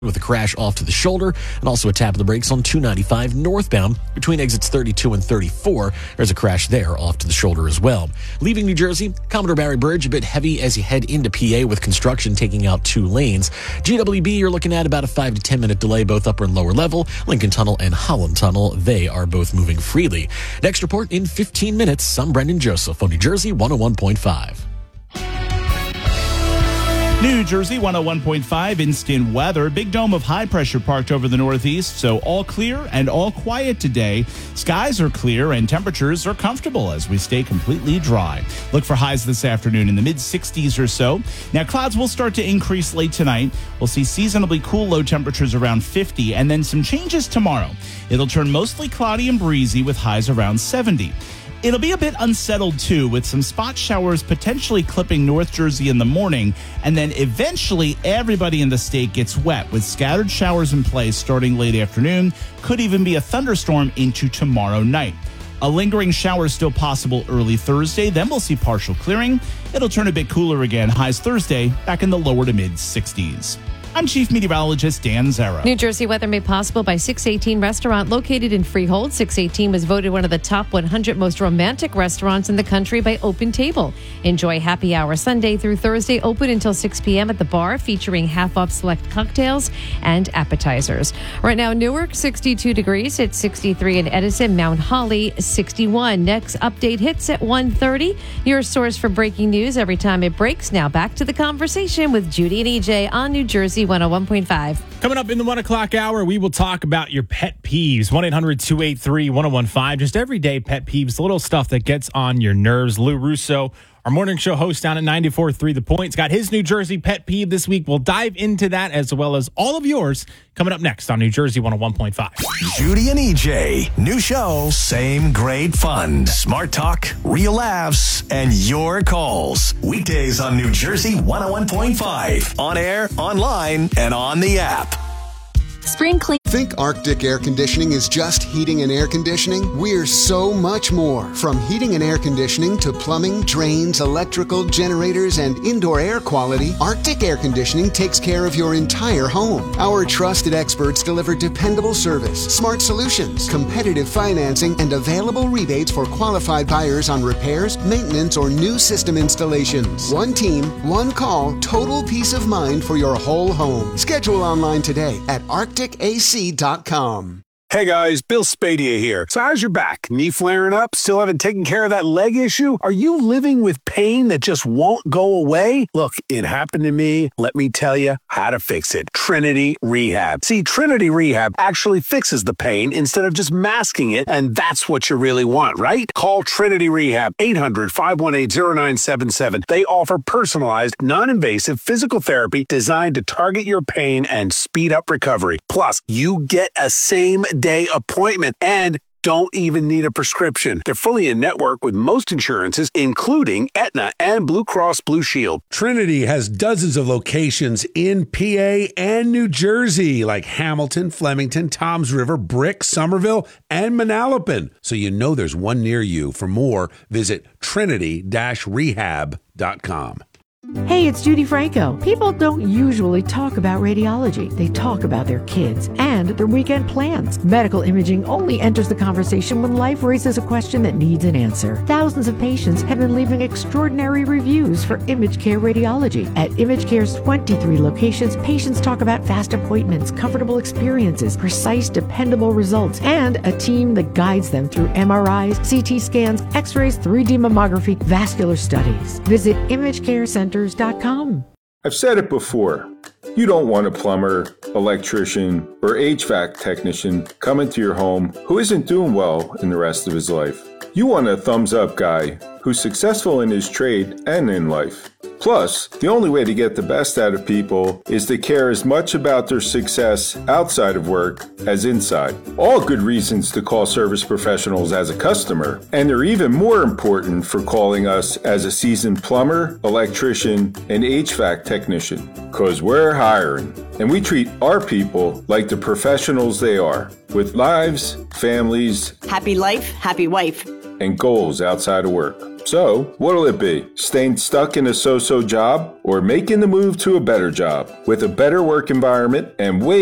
with a crash off to the shoulder, and also a tap of the brakes on 295 northbound between exits 32 and 34. There's a crash there off to the shoulder as well. Leaving New Jersey, Commodore Barry Bridge a bit heavy as you head into PA with construction taking out 2 lanes. GWB, you're looking at about a 5 to 10 minute delay both upper and lower level. Lincoln Tunnel and Holland Tunnel, they are both moving freely. Next report in 15 minutes. I'm Brendan Joseph on New Jersey 101.5. New Jersey 101.5 instant weather. Big dome of high pressure parked over the northeast, so all clear and all quiet today. Skies are clear and temperatures are comfortable as we stay completely dry. Look for highs this afternoon in the mid-60s or so. Now, clouds will start to increase late tonight. We'll see seasonably cool low temperatures around 50 and then some changes tomorrow. It'll turn mostly cloudy and breezy with highs around 70. It'll be a bit unsettled, too, with some spot showers potentially clipping North Jersey in the morning, and then eventually everybody in the state gets wet with scattered showers in place starting late afternoon. Could even be a thunderstorm into tomorrow night. A lingering shower is still possible early Thursday, then we'll see partial clearing. It'll turn a bit cooler again, highs Thursday back in the lower to mid-60s. I'm Chief Meteorologist Dan Zara. New Jersey weather made possible by 618 Restaurant located in Freehold. 618 was voted one of the top 100 most romantic restaurants in the country by Open Table. Enjoy happy hour Sunday through Thursday, open until 6 p.m. at the bar, featuring half-off select cocktails and appetizers. Right now, Newark, 62 degrees. It's 63 in Edison. Mount Holly, 61. Next update hits at 1:30. Your source for breaking news every time it breaks. Now back to the conversation with Judy and EJ on New Jersey 101.5. Coming up in the 1 o'clock hour, we will talk about your pet peeves. 1-800-283-1015. Just everyday pet peeves, the little stuff that gets on your nerves. Lou Russo, our morning show host down at 94.3 The Point's got his New Jersey pet peeve this week. We'll dive into that as well as all of yours coming up next on New Jersey 101.5. Judy and EJ. New show, same great fun. Smart talk, real laughs, and your calls. Weekdays on New Jersey 101.5. On air, online, and on the app. Spring clean. Think Arctic Air Conditioning is just heating and air conditioning? We're so much more. From heating and air conditioning to plumbing, drains, electrical, generators, and indoor air quality, Arctic Air Conditioning takes care of your entire home. Our trusted experts deliver dependable service, smart solutions, competitive financing, and available rebates for qualified buyers on repairs, maintenance, or new system installations. One team, one call, total peace of mind for your whole home. Schedule online today at arcticac.com. Hey guys, Bill Spadia here. So how's your back? Knee flaring up? Still haven't taken care of that leg issue? Are you living with pain that just won't go away? Look, it happened to me. Let me tell you how to fix it. Trinity Rehab. See, Trinity Rehab actually fixes the pain instead of just masking it, and that's what you really want, right? Call Trinity Rehab, 800-518-0977. They offer personalized, non-invasive physical therapy designed to target your pain and speed up recovery. Plus, you get a same-day appointment and don't even need a prescription. They're fully in network with most insurances, including Aetna and Blue Cross Blue Shield. Trinity has dozens of locations in PA and New Jersey, like Hamilton, Flemington, Toms River, Brick, Somerville, and Manalapan. So you know there's one near you. For more, visit trinity-rehab.com. Hey, it's Judy Franco. People don't usually talk about radiology. They talk about their kids and their weekend plans. Medical imaging only enters the conversation when life raises a question that needs an answer. Thousands of patients have been leaving extraordinary reviews for ImageCare Radiology. At ImageCare's 23 locations, patients talk about fast appointments, comfortable experiences, precise, dependable results, and a team that guides them through MRIs, CT scans, X-rays, 3D mammography, vascular studies. Visit ImageCareCenters.com. I've said it before. You don't want a plumber, electrician, or HVAC technician coming to your home who isn't doing well in the rest of his life. You want a thumbs-up guy who's successful in his trade and in life. Plus, the only way to get the best out of people is to care as much about their success outside of work as inside. All good reasons to call Service Professionals as a customer, and they're even more important for calling us as a seasoned plumber, electrician, and HVAC technician, because we're hiring. And we treat our people like the professionals they are, with lives, families, happy life, happy wife, and goals outside of work. So, what'll it be? Staying stuck in a so-so job or making the move to a better job? With a better work environment and way